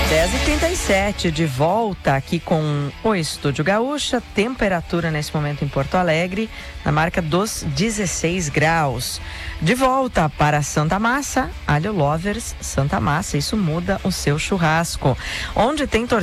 10h37, de volta aqui com o Estúdio Gaúcha. Temperatura nesse momento em Porto Alegre, na marca dos 16 graus. De volta para Santa Massa, Alho Lovers Santa Massa. Isso muda o seu churrasco. Onde tem